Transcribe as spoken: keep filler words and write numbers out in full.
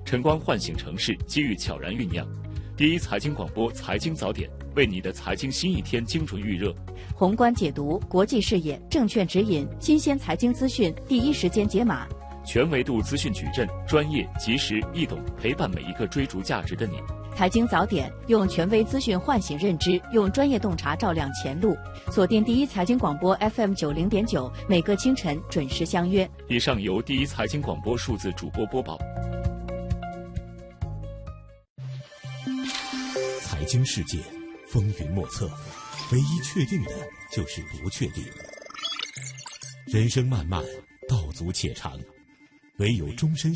晨光唤醒城市，机遇悄然酝酿。第一财经广播财经早点，为你的财经新一天精准预热。 宏观解读，国际视野，证券指引，新鲜财经资讯，第一时间解码。 全维度资讯矩阵，专业、及时、易懂，陪伴每一个追逐价值的你。 财经早点，用权威资讯唤醒认知，用专业洞察照亮前路。锁定第一财经广播 F M 九零点九，每个清晨准时相约。 以上由第一财经广播数字主播播报。 财经世界风云莫测，唯一确定的就是不确定。人生漫漫，道阻且长，唯有终身